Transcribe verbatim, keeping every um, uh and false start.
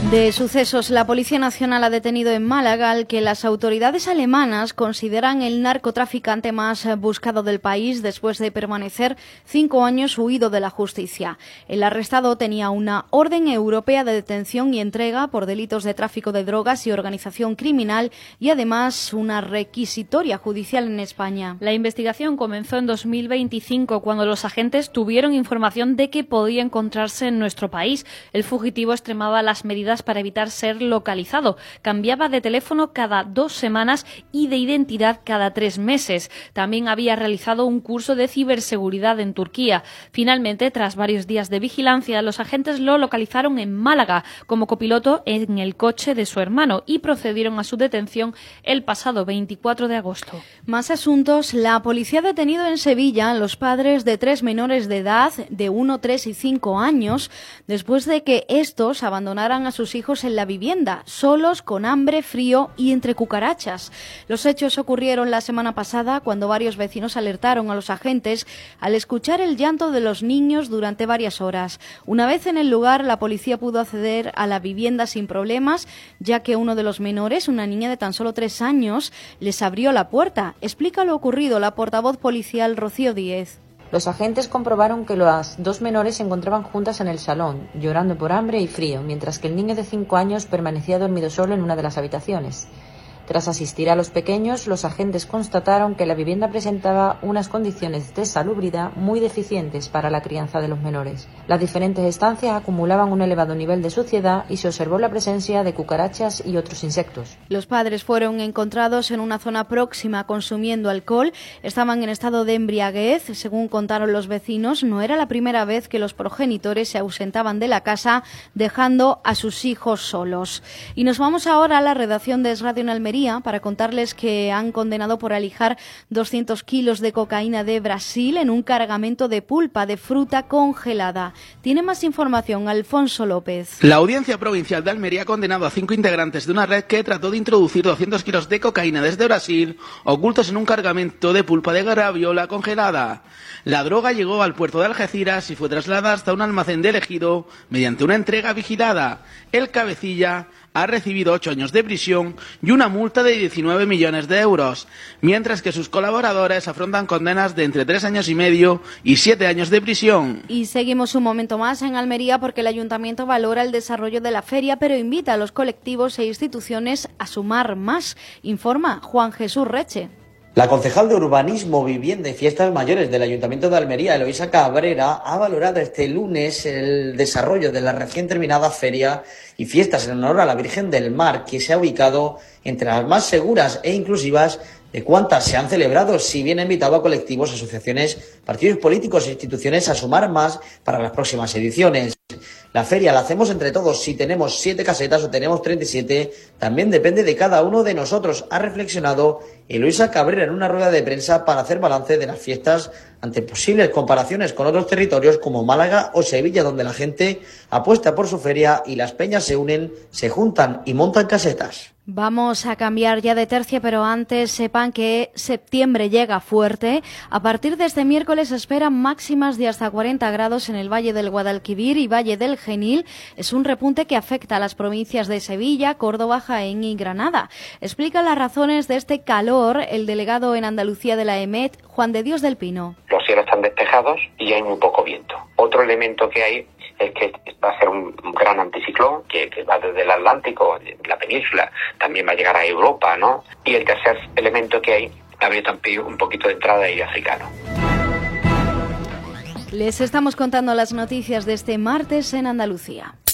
De sucesos, la Policía Nacional ha detenido en Málaga al que las autoridades alemanas consideran el narcotraficante más buscado del país después de permanecer cinco años huido de la justicia. El arrestado tenía una orden europea de detención y entrega por delitos de tráfico de drogas y organización criminal y además una requisitoria judicial en España. La investigación comenzó en dos mil veinticinco cuando los agentes tuvieron información de que podía encontrarse en nuestro país. El fugitivo extremaba las medidas para evitar ser localizado. Cambiaba de teléfono cada dos semanas y de identidad cada tres meses. También había realizado un curso de ciberseguridad en Turquía. Finalmente, tras varios días de vigilancia, los agentes lo localizaron en Málaga como copiloto en el coche de su hermano y procedieron a su detención el pasado veinticuatro de agosto. Más asuntos. La policía ha detenido en Sevilla a los padres de tres menores de edad de uno, tres y cinco años después de que estos abandonaran a sus hijos en la vivienda, solos, con hambre, frío y entre cucarachas. Los hechos ocurrieron la semana pasada cuando varios vecinos alertaron a los agentes al escuchar el llanto de los niños durante varias horas. Una vez en el lugar, la policía pudo acceder a la vivienda sin problemas, ya que uno de los menores, una niña de tan solo tres años, les abrió la puerta. Explica lo ocurrido la portavoz policial Rocío Díez. Los agentes comprobaron que las dos menores se encontraban juntas en el salón, llorando por hambre y frío, mientras que el niño de cinco años permanecía dormido solo en una de las habitaciones. Tras asistir a los pequeños, los agentes constataron que la vivienda presentaba unas condiciones de salubridad muy deficientes para la crianza de los menores. Las diferentes estancias acumulaban un elevado nivel de suciedad y se observó la presencia de cucarachas y otros insectos. Los padres fueron encontrados en una zona próxima consumiendo alcohol. Estaban en estado de embriaguez. Según contaron los vecinos, no era la primera vez que los progenitores se ausentaban de la casa, dejando a sus hijos solos. Y nos vamos ahora a la redacción de Es Radio en Almería para contarles que han condenado por alijar doscientos kilos de cocaína de Brasil en un cargamento de pulpa de fruta congelada. Tiene más información Alfonso López. La Audiencia Provincial de Almería ha condenado a cinco integrantes de una red que trató de introducir doscientos kilos de cocaína desde Brasil ocultos en un cargamento de pulpa de graviola congelada. La droga llegó al puerto de Algeciras y fue trasladada hasta un almacén de Ejido mediante una entrega vigilada. El cabecilla ha recibido ocho años de prisión y una multa de diecinueve millones de euros, mientras que sus colaboradores afrontan condenas de entre tres años y medio y siete años de prisión. Y seguimos un momento más en Almería porque el Ayuntamiento valora el desarrollo de la feria, pero invita a los colectivos e instituciones a sumar más. Informa Juan Jesús Reche. La concejal de Urbanismo, Vivienda y Fiestas Mayores del Ayuntamiento de Almería, Eloísa Cabrera, ha valorado este lunes el desarrollo de la recién terminada feria y fiestas en honor a la Virgen del Mar, que se ha ubicado entre las más seguras e inclusivas de cuántas se han celebrado, si bien ha invitado a colectivos, asociaciones, partidos políticos e instituciones a sumar más para las próximas ediciones. La feria la hacemos entre todos. Si tenemos siete casetas o tenemos treinta y siete, también depende de cada uno de nosotros, ha reflexionado Eloísa Cabrera en una rueda de prensa para hacer balance de las fiestas ante posibles comparaciones con otros territorios como Málaga o Sevilla, donde la gente apuesta por su feria y las peñas se unen, se juntan y montan casetas. Vamos a cambiar ya de tercio, pero antes sepan que septiembre llega fuerte. A partir de este miércoles se esperan máximas de hasta cuarenta grados en el Valle del Guadalquivir y Valle del Genil. Es un repunte que afecta a las provincias de Sevilla, Córdoba, Jaén y Granada. Explica las razones de este calor el delegado en Andalucía de la E M E T, Juan de Dios del Pino. Los cielos están despejados y hay muy poco viento. Otro elemento que hay es que va a ser un gran anticiclón que, que va desde el Atlántico, la península, también va a llegar a Europa, ¿no? Y el tercer elemento que hay, habría también un poquito de entrada de aire africano. Les estamos contando las noticias de este martes en Andalucía.